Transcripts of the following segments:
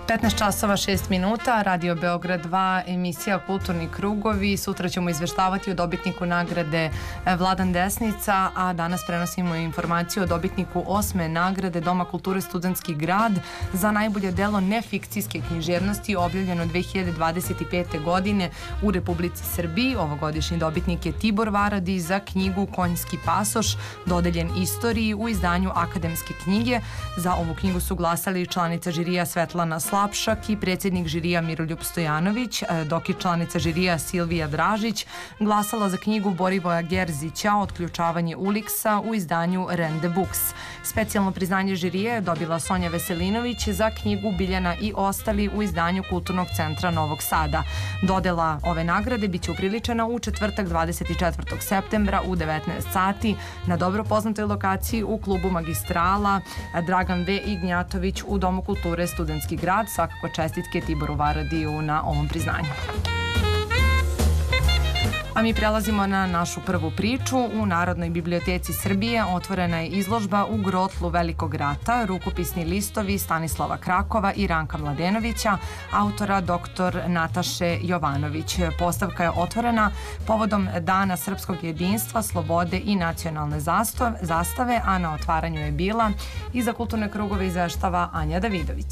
15 časova 6 minuta, Radio Beograd 2, emisija Kulturni krugovi. Sutra ćemo izveštavati o dobitniku nagrade Vladan Desnica, a danas prenosimo informaciju o dobitniku 8. nagrade Doma kulture Studentski grad za najbolje delo nefikcijske književnosti objavljeno 2025. godine u Republici Srbiji. Ovogodišnji dobitnik je Tibor Varadi za knjigu Konjski pasoš, dodeljen istoriji u izdanju Akademske knjige. Za ovu knjigu su glasali članica žirija Svetlana Slapšak i predsjednik žirija Miroljub Stojanović, dok je članica žirija Silvija Dražić glasala za knjigu Borivoja Gerzića Otključavanje Uliksa u izdanju Rende Books. Specijalno priznanje žirije je dobila Sonja Veselinović za knjigu Biljana i ostali u izdanju Kulturnog centra Novog Sada. Dodela ove nagrade biće upriličena u četvrtak 24. septembra u 19 sati na dobro poznatoj lokaciji u klubu Magistrala Dragan V. Ignjatović u Domu kulture Studentski grad. Svakako čestitke Tiboru Varadiju na ovom priznanju. A mi prelazimo na našu prvu priču. U Narodnoj biblioteci Srbije otvorena je izložba u grotlu Velikog rata, rukopisni listovi Stanislava Krakova i Ranka Mladenovića, autora dr. Nataše Jovanović. Postavka je otvorena povodom Dana srpskog jedinstva, slobode i nacionalne zastave, a na otvaranju je bila i za kulturne krugove izveštava Anja Davidović.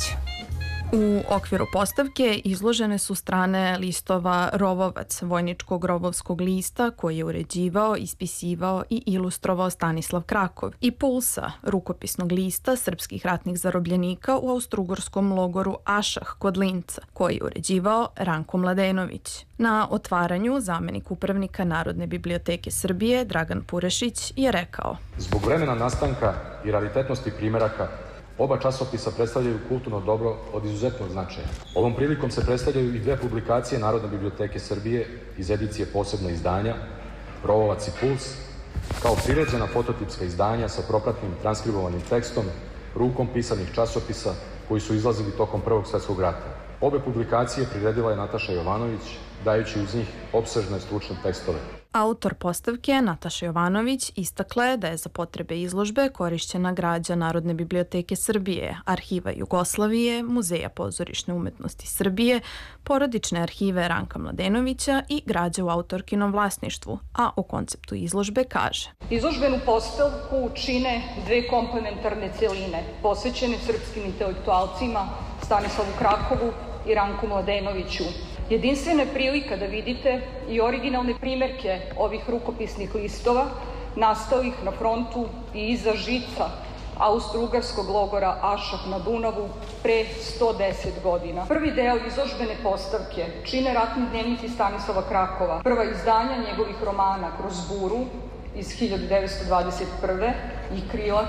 U okviru postavke izložene su strane listova Rovovac, vojničkog rovovskog lista koji je uređivao, ispisivao i ilustrovao Stanislav Krakov, i Pulsa, rukopisnog lista srpskih ratnih zarobljenika u austrougarskom logoru Ašah kod Linca, koji je uređivao Ranko Mladenović. Na otvaranju zamenik upravnika Narodne biblioteke Srbije Dragan Purešić je rekao: Zbog vremena nastanka i raritetnosti primeraka, oba časopisa predstavljaju kulturno dobro od izuzetnog značaja. Ovom prilikom se predstavljaju i dve publikacije Narodne biblioteke Srbije iz edicije posebno izdanja, Rovovac i Puls, kao priređena fototipska izdanja sa propratnim transkribovanim tekstom, rukom pisanih časopisa koji su izlazili tokom Prvog svjetskog rata. Obe publikacije priredila je Nataša Jovanović, dajući uz njih opsežne stručne tekstove. Autor postavke, Nataša Jovanović, istakla je da je za potrebe izložbe korišćena građa Narodne biblioteke Srbije, Arhiva Jugoslavije, Muzeja pozorišne umetnosti Srbije, porodične arhive Ranka Mladenovića i građa u autorkinom vlasništvu, a o konceptu izložbe kaže: Izložbenu postavku čine dve komplementarne celine, posvećene srpskim intelektualcima Stanislavu Krakovu i Ranku Mladenoviću. Jedinstvena je prilika da vidite i originalne primerke ovih rukopisnih listova nastalih na frontu i iza žica austrougarskog logora Ašah na Dunavu pre 110 godina. Prvi deo izložbene postavke čine ratni dnevnici Stanislava Krakova, prva izdanja njegovih romana Kroz buru iz 1921. i Krila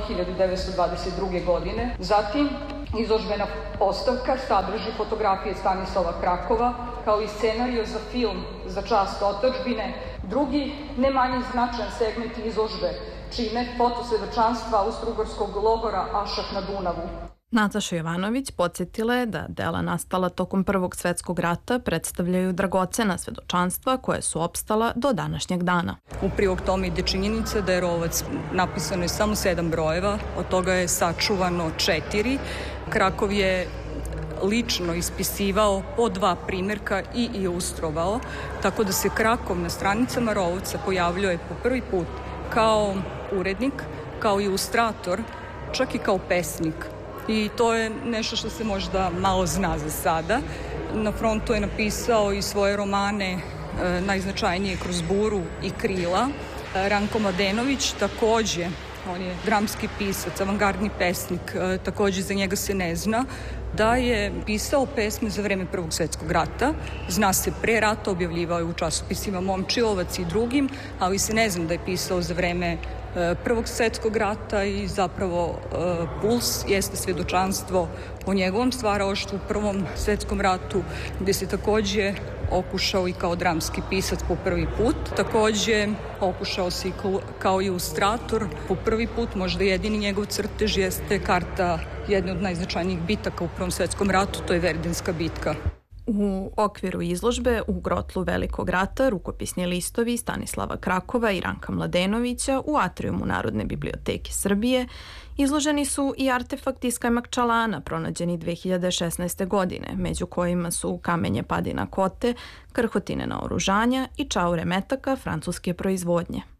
1922. godine. Zatim, izložbena postavka sadrži fotografije Stanislava Krakova, kao i scenario za film Za čast otadžbine. Drugi, ne manje značajan segment izložbe čine fotosvedočanstva austrougarskog logora Ašah na Dunavu. Nataša Jovanović podsjetila je da dela nastala tokom Prvog svjetskog rata predstavljaju dragocena svedočanstva koje su opstala do današnjeg dana. U prilog tome ide činjenica da je Rovac napisano je samo 7 brojeva, od toga je sačuvano 4. Krakov je lično ispisivao po 2 primjerka i ilustrovao, tako da se Krakov na stranicama Rovovca pojavljuje po prvi put kao urednik, kao ilustrator, čak i kao pesnik. I to je nešto što se možda malo zna za sada. Na frontu je napisao i svoje romane, najznačajnije Kroz buru i Krila. Ranko Mladenović takođe, on je dramski pisac, avangardni pesnik, takođe za njega se ne zna da je pisao pesme za vreme Prvog svjetskog rata. Zna se pre rata, objavljivao je u časopisima Momčilovac i drugim, ali se ne zna da je pisao za vreme Prvog svjetskog rata i zapravo Puls jeste svjedočanstvo o njegovom stvaralaštvu u Prvom svjetskom ratu, gdje se takođe okušao i kao dramski pisac po prvi put. Takođe okušao se i kao ilustrator po prvi put, možda jedini njegov crtež jeste karta jedne od najznačajnijih bitaka u Prvom svjetskom ratu, to je Verdinska bitka. U okviru izložbe u grotlu Velikog rata rukopisni listovi Stanislava Krakova i Ranka Mladenovića u atrijumu Narodne biblioteke Srbije izloženi su i artefakti iz Kajmakčalana pronađeni 2016. godine, među kojima su kamenje padina kote, krhotine naoružanja i čaure metaka francuske proizvodnje.